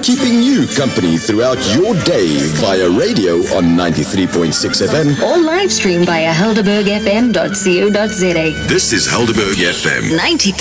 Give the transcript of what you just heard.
keeping you company throughout your day via radio on 93.6 FM or live stream via helderbergfm.co.za. This is Helderberg FM 93.